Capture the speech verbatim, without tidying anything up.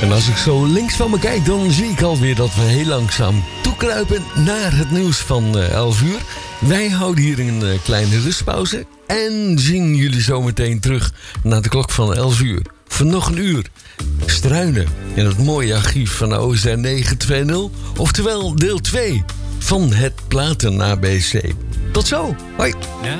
En als ik zo links van me kijk, dan zie ik alweer dat we heel langzaam toekruipen naar het nieuws van uh, elf uur. Wij houden hier een uh, kleine rustpauze en zien jullie zo meteen terug naar de klok van elf uur. Voor nog een uur struinen in het mooie archief van de O S R negen twintig, oftewel deel twee van het Platen A B C. Tot zo, hoi! Ja,